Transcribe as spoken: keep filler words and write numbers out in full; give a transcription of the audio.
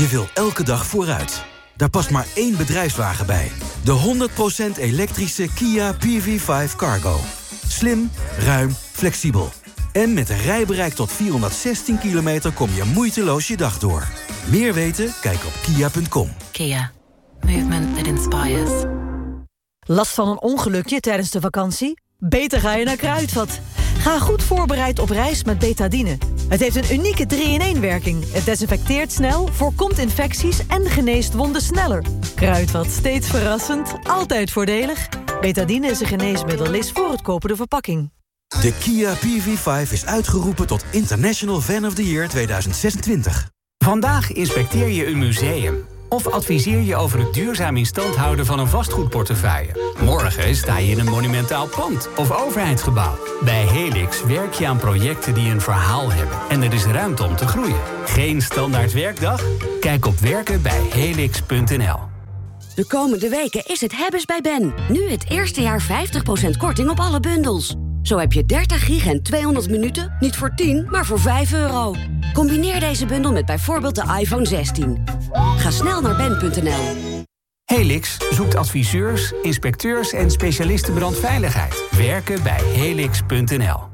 Je wil elke dag vooruit. Daar past maar één bedrijfswagen bij. De honderd procent elektrische Kia P V vijf Cargo. Slim, ruim, flexibel. En met een rijbereik tot vierhonderdzestien kilometer kom je moeiteloos je dag door. Meer weten? Kijk op kia punt com. Kia. Movement that inspires. Last van een ongelukje tijdens de vakantie? Beter ga je naar Kruidvat. Ga goed voorbereid op reis met Betadine. Het heeft een unieke drie in één werking. Het desinfecteert snel, voorkomt infecties en geneest wonden sneller. Kruidvat, steeds verrassend, altijd voordelig. Betadine is een geneesmiddel, lees voor het kopen de verpakking. De Kia P V vijf is uitgeroepen tot International Fan of the Year tweeduizend zesentwintig. Vandaag inspecteer je een museum. Of adviseer je over het duurzaam in stand houden van een vastgoedportefeuille. Morgen sta je in een monumentaal pand of overheidsgebouw. Bij Helix werk je aan projecten die een verhaal hebben. En er is ruimte om te groeien. Geen standaard werkdag? Kijk op werken bij helix punt n l. De komende weken is het hebben's bij Ben. Nu het eerste jaar vijftig procent korting op alle bundels. Zo heb je dertig gig en tweehonderd minuten, niet voor tien, maar voor vijf euro. Combineer deze bundel met bijvoorbeeld de iPhone zestien. Ga snel naar ben punt n l. Helix zoekt adviseurs, inspecteurs en specialisten brandveiligheid. Werken bij helix punt n l.